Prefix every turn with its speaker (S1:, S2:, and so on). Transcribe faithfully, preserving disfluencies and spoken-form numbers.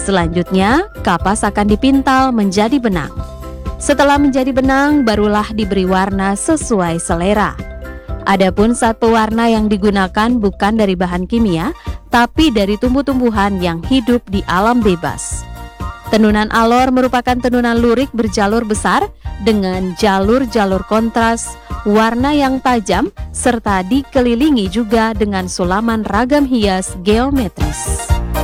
S1: Selanjutnya, kapas akan dipintal menjadi benang. Setelah menjadi benang, barulah diberi warna sesuai selera. Adapun sat pewarna yang digunakan bukan dari bahan kimia, tapi dari tumbuh-tumbuhan yang hidup di alam bebas. Tenunan alor merupakan tenunan lurik berjalur besar dengan jalur-jalur kontras, warna yang tajam, serta dikelilingi juga dengan sulaman ragam hias geometris.